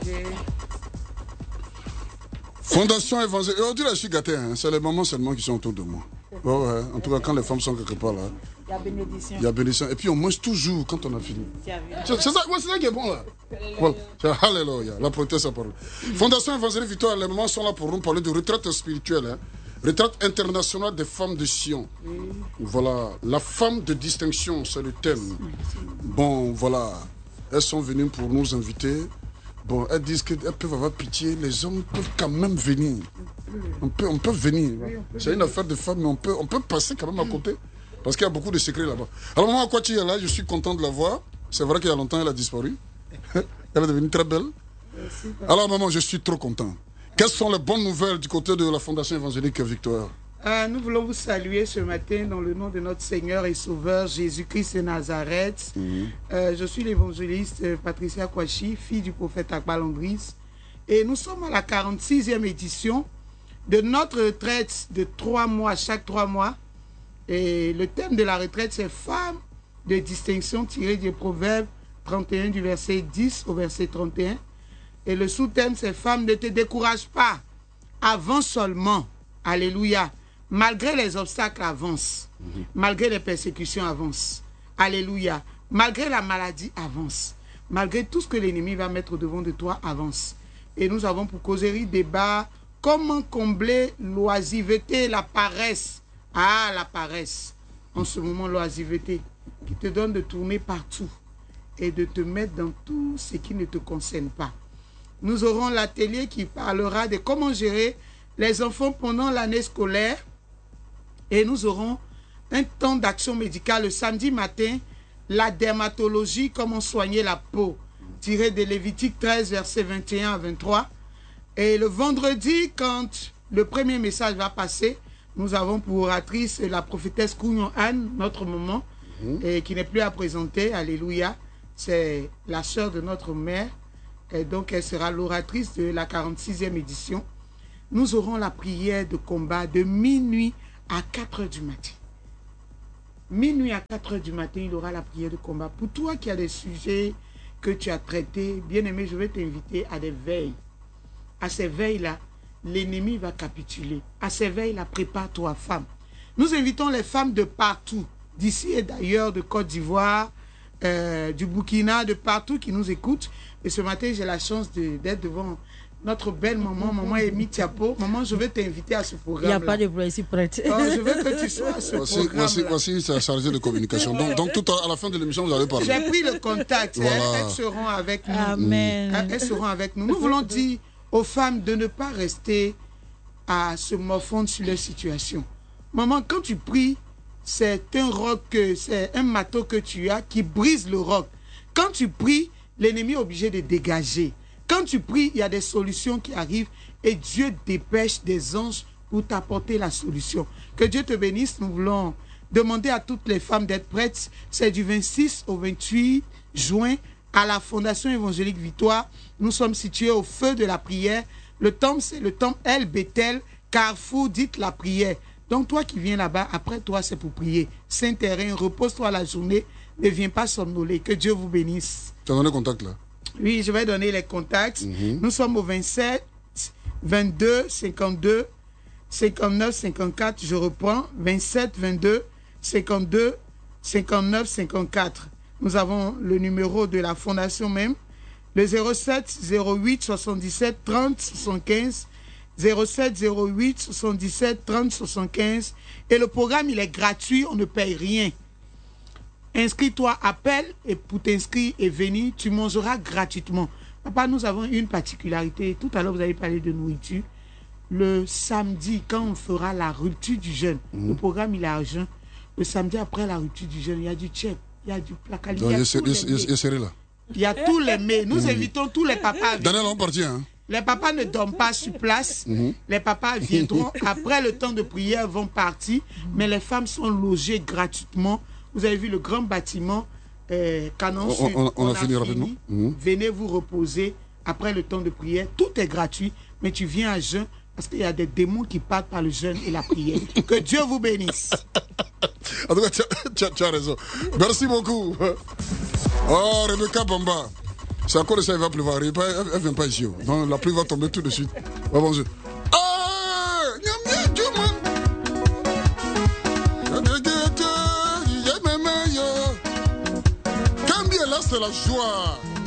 Fondation évangélique. On dit là, je suis gâté, hein. C'est les mamans seulement qui sont autour de moi. Oh, ouais. En tout cas, quand les femmes sont quelque part là. Il y a bénédiction. Il y a bénédiction. Et puis on mange toujours quand on a fini. C'est ça, ouais, c'est ça qui est bon là. Voilà. Alléluia. La protéine, sa parole. Fondation évangélique Victoire, les mamans sont là pour nous parler de retraite spirituelle. Hein. Retraite internationale des femmes de Sion. Voilà. La femme de distinction, c'est le thème. Bon, voilà. Elles sont venues pour nous inviter. Bon, elles disent qu'elles peuvent avoir pitié. Les hommes peuvent quand même venir. On peut venir. C'est une affaire de femmes, mais on peut passer quand même à côté. Parce qu'il y a beaucoup de secrets là-bas. Alors, maman, quoi tu es là, je suis content de la voir. C'est vrai qu'il y a longtemps, elle a disparu. Elle est devenue très belle. Alors, maman, je suis trop content. Quelles sont les bonnes nouvelles du côté de la Fondation évangélique Victoire? Nous voulons vous saluer ce matin dans le nom de notre Seigneur et Sauveur Jésus-Christ de Nazareth. Je suis l'évangéliste Patricia Kouachi, fille du prophète Akbal Andris. Et nous sommes à la 46e édition de notre retraite de 3 mois, chaque 3 mois. Et le thème de la retraite, c'est femmes de distinction tiré du Proverbe 31 du verset 10 au verset 31. Et le sous-thème, c'est femmes, ne te décourage pas, avance seulement. Alléluia. Malgré les obstacles, avance. Malgré les persécutions, avance. Alléluia. Malgré la maladie, avance. Malgré tout ce que l'ennemi va mettre devant de toi, avance. Et nous avons pour causerie débat comment combler l'oisiveté, la paresse. Ah, la paresse. En ce moment, l'oisiveté qui te donne de tourner partout et de te mettre dans tout ce qui ne te concerne pas. Nous aurons l'atelier qui parlera de comment gérer les enfants pendant l'année scolaire. Et nous aurons un temps d'action médicale le samedi matin, la dermatologie, comment soigner la peau, tiré de Lévitique 13, versets 21 à 23. Et le vendredi, quand le premier message va passer, nous avons pour oratrice la prophétesse Kounion Anne, notre maman, et qui n'est plus à présenter, alléluia. C'est la sœur de notre mère, et donc elle sera l'oratrice de la 46e édition. Nous aurons la prière de combat de minuit à 4 h du matin. Minuit à 4 h du matin, il aura la prière de combat. Pour toi qui as des sujets que tu as traités, bien aimé, je vais t'inviter à des veilles. À ces veilles-là, l'ennemi va capituler. À ces veilles-là, prépare-toi, femme. Nous invitons les femmes de partout, d'ici et d'ailleurs, de Côte d'Ivoire, du Burkina, de partout qui nous écoutent. Et ce matin, j'ai la chance d'être devant notre belle maman, maman Amy Tiapo. Maman, je vais t'inviter à ce programme. Il n'y a pas de problème, ici prête. Je veux que tu sois à ce programme. Voici sa chargée de communication. Donc tout à la fin de l'émission, vous allez parler. J'ai pris le contact. Voilà. Elles seront avec nous. Amen. Elles seront avec nous. Nous voulons dire aux femmes de ne pas rester à se morfondre sur leur situation. Maman, quand tu pries, c'est un roc, c'est un marteau que tu as qui brise le roc. Quand tu pries, l'ennemi est obligé de dégager. Quand tu pries, il y a des solutions qui arrivent et Dieu dépêche des anges pour t'apporter la solution. Que Dieu te bénisse. Nous voulons demander à toutes les femmes d'être prêtes. C'est du 26 au 28 juin à la Fondation évangélique Victoire. Nous sommes situés au feu de la prière. Le temple, c'est le temple El Bethel, Carrefour, dites la prière. Donc toi qui viens là-bas, après toi, c'est pour prier. Saint-Terrain, repose-toi la journée. Ne viens pas somnoler. Que Dieu vous bénisse. Tu as donné contact là? Oui, je vais donner les contacts. Nous sommes au 27, 22, 52, 59, 54. Je reprends. 27, 22, 52, 59, 54. Nous avons le numéro de la fondation même. Le 07 08 77 30 75. 07 08 77 30 75. Et le programme, il est gratuit. On ne paye rien. Inscris-toi, appelle et pour t'inscrire et venir, tu mangeras gratuitement. Papa, nous avons une particularité. Tout à l'heure, vous avez parlé de nourriture. Le samedi, quand on fera la rupture du jeûne, le programme, il est à jeun. Le samedi, après la rupture du jeûne, il y a du tchèp, il y a du placali. Il y a tous les mets. Nous invitons tous les papas à venir. Les papas ne dorment pas sur place. Les papas viendront. Après le temps de prière, vont partir. Mais les femmes sont logées gratuitement. Vous avez vu le grand bâtiment Canon Sud. On a fini rapidement. Venez vous reposer après le temps de prière. Tout est gratuit, mais tu viens à jeûne parce qu'il y a des démons qui partent par le jeûne et la prière. Que Dieu vous bénisse. En tout cas, tu as raison. Merci beaucoup. Oh, Rebecca Bamba. C'est encore ça, il va pleuvoir. Elle ne vient pas ici. Donc, la pluie va tomber tout de suite. Ouais, bonjour. C'est la joie.